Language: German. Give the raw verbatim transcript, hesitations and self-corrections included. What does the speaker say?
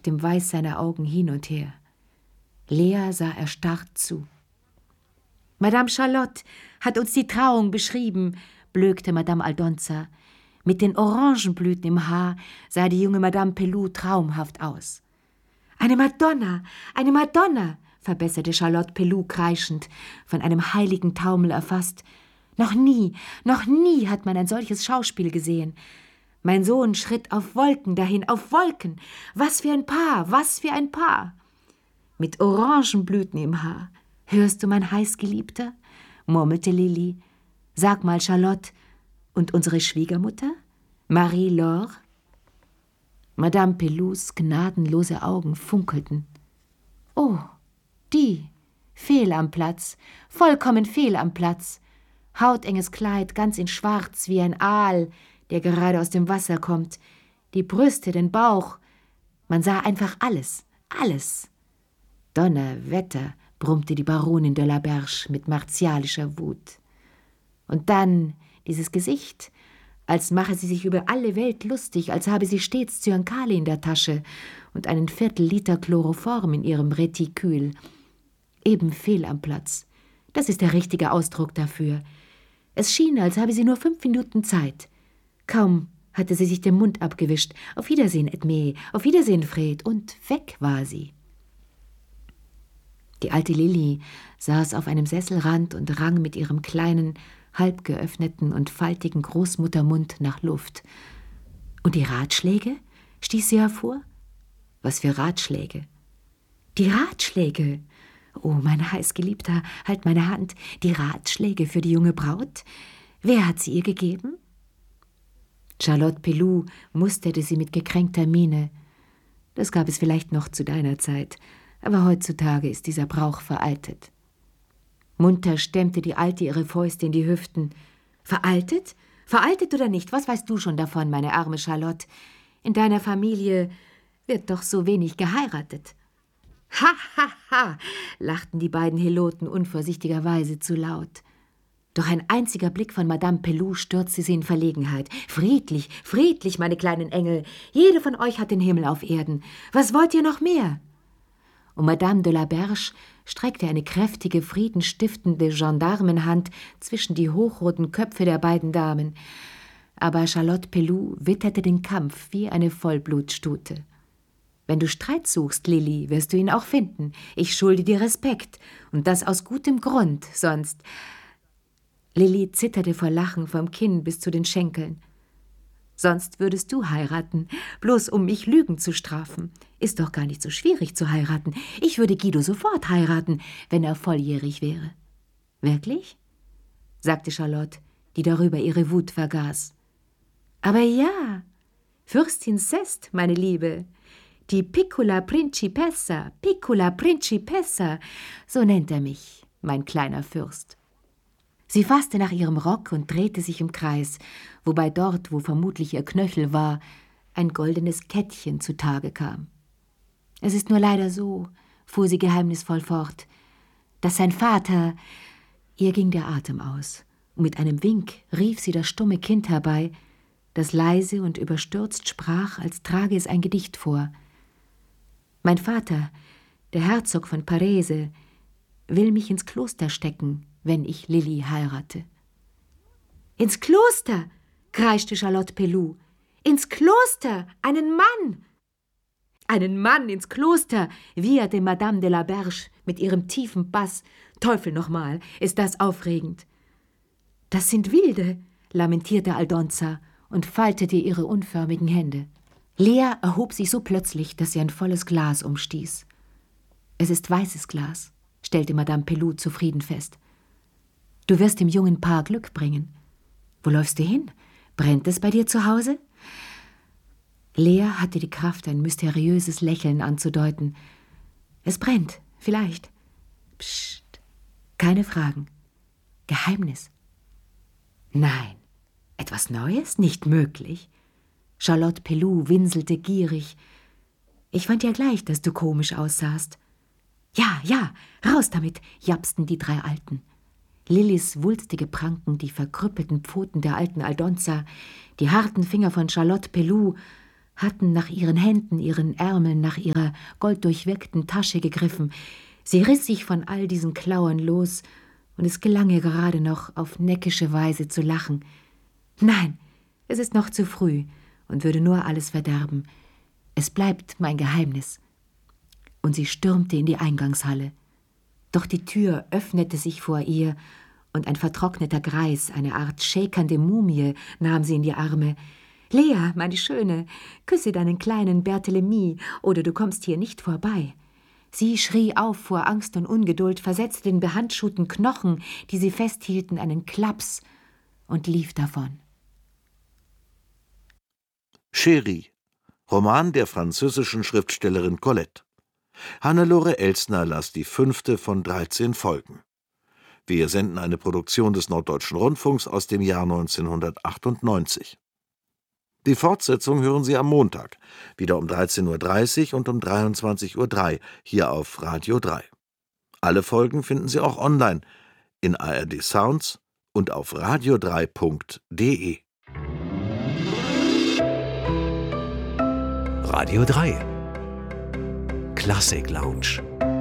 dem Weiß seiner Augen hin und her. Lea sah erstarrt zu. »Madame Charlotte hat uns die Trauung beschrieben«, blökte Madame Aldonza. Mit den Orangenblüten im Haar sah die junge Madame Peloux traumhaft aus. »Eine Madonna, eine Madonna«, verbesserte Charlotte Peloux kreischend, von einem heiligen Taumel erfasst. »Noch nie, noch nie hat man ein solches Schauspiel gesehen. Mein Sohn schritt auf Wolken dahin, auf Wolken. Was für ein Paar, was für ein Paar! Mit Orangenblüten im Haar. Hörst du, mein Heißgeliebter?« murmelte Lilli. »Sag mal, Charlotte, und unsere Schwiegermutter? Marie-Laure?« Madame Pelouxs gnadenlose Augen funkelten. »Oh, die, fehl am Platz, vollkommen fehl am Platz. Hautenges Kleid, ganz in Schwarz, wie ein Aal, der gerade aus dem Wasser kommt. Die Brüste, den Bauch. Man sah einfach alles, alles.« »Donnerwetter«, brummte die Baronin de la Berge mit martialischer Wut. Und dann dieses Gesicht, als mache sie sich über alle Welt lustig, als habe sie stets Zyankali in der Tasche und einen Viertel-Liter Chloroform in ihrem Retikül. Eben fehl am Platz. Das ist der richtige Ausdruck dafür. Es schien, als habe sie nur fünf Minuten Zeit. Kaum hatte sie sich den Mund abgewischt. Auf Wiedersehen, Edme, auf Wiedersehen, Fred. Und weg war sie. Die alte Lilli saß auf einem Sesselrand und rang mit ihrem kleinen, halb geöffneten und faltigen Großmuttermund nach Luft. »Und die Ratschläge?« stieß sie hervor. »Was für Ratschläge?« »Die Ratschläge! Oh, mein Heißgeliebter, halt meine Hand. Die Ratschläge für die junge Braut? Wer hat sie ihr gegeben?« Charlotte Peloux musterte sie mit gekränkter Miene. »Das gab es vielleicht noch zu deiner Zeit, aber heutzutage ist dieser Brauch veraltet.« Munter stemmte die Alte ihre Fäuste in die Hüften. »Veraltet? Veraltet oder nicht? Was weißt du schon davon, meine arme Charlotte? In deiner Familie wird doch so wenig geheiratet.« »Ha, ha, ha«, lachten die beiden Heloten unvorsichtigerweise zu laut. Doch ein einziger Blick von Madame Peloux stürzte sie in Verlegenheit. »Friedlich, friedlich, meine kleinen Engel. Jede von euch hat den Himmel auf Erden. Was wollt ihr noch mehr?« Und Madame de la Berge streckte eine kräftige, friedenstiftende Gendarmenhand zwischen die hochroten Köpfe der beiden Damen. Aber Charlotte Peloux witterte den Kampf wie eine Vollblutstute. »Wenn du Streit suchst, Lilli, wirst du ihn auch finden. Ich schulde dir Respekt, und das aus gutem Grund, sonst...« Lilli zitterte vor Lachen vom Kinn bis zu den Schenkeln. »Sonst würdest du heiraten, bloß um mich Lügen zu strafen. Ist doch gar nicht so schwierig zu heiraten. Ich würde Guido sofort heiraten, wenn er volljährig wäre.« »Wirklich?« sagte Charlotte, die darüber ihre Wut vergaß. »Aber ja, Fürstin Sest, meine Liebe, die Piccola Principessa, Piccola Principessa, so nennt er mich, mein kleiner Fürst.« Sie fasste nach ihrem Rock und drehte sich im Kreis, wobei dort, wo vermutlich ihr Knöchel war, ein goldenes Kettchen zutage kam. »Es ist nur leider so«, fuhr sie geheimnisvoll fort, »dass sein Vater...« Ihr ging der Atem aus, und mit einem Wink rief sie das stumme Kind herbei, das leise und überstürzt sprach, als trage es ein Gedicht vor. »Mein Vater, der Herzog von Parese, will mich ins Kloster stecken, wenn ich Lilli heirate.« »Ins Kloster«, kreischte Charlotte Peloux. »Ins Kloster, einen Mann!« »Einen Mann ins Kloster«, wieherte Madame de la Berge mit ihrem tiefen Bass. »Teufel nochmal, ist das aufregend!« »Das sind Wilde«, lamentierte Aldonza und faltete ihre unförmigen Hände. Lea erhob sich so plötzlich, dass sie ein volles Glas umstieß. »Es ist weißes Glas«, stellte Madame Peloux zufrieden fest. »Du wirst dem jungen Paar Glück bringen. Wo läufst du hin? Brennt es bei dir zu Hause?« Lea hatte die Kraft, ein mysteriöses Lächeln anzudeuten. »Es brennt, vielleicht.« »Psst, keine Fragen. Geheimnis.« »Nein, etwas Neues? Nicht möglich.« Charlotte Peloux winselte gierig. »Ich fand ja gleich, dass du komisch aussahst.« »Ja, ja, raus damit«, japsten die drei Alten. Lillis wulstige Pranken, die verkrüppelten Pfoten der alten Aldonza, die harten Finger von Charlotte Peloux, hatten nach ihren Händen, ihren Ärmeln, nach ihrer golddurchwirkten Tasche gegriffen. Sie riss sich von all diesen Klauen los, und es gelang ihr gerade noch, auf neckische Weise zu lachen. »Nein, es ist noch zu früh und würde nur alles verderben. Es bleibt mein Geheimnis.« Und sie stürmte in die Eingangshalle. Doch die Tür öffnete sich vor ihr, und ein vertrockneter Greis, eine Art schäkernde Mumie, nahm sie in die Arme. »Lea, meine Schöne, küsse deinen kleinen Berthelemy, oder du kommst hier nicht vorbei.« Sie schrie auf vor Angst und Ungeduld, versetzte den behandschuhten Knochen, die sie festhielten, einen Klaps und lief davon. Chérie, Roman der französischen Schriftstellerin Colette. Hannelore Elsner las die fünfte von dreizehn Folgen. Wir senden eine Produktion des Norddeutschen Rundfunks aus dem Jahr neunzehnhundertachtundneunzig. Die Fortsetzung hören Sie am Montag, wieder um dreizehn Uhr dreißig und um dreiundzwanzig Uhr drei, hier auf Radio drei. Alle Folgen finden Sie auch online, in A R D Sounds und auf radio drei punkt de. Radio drei Klassik Lounge.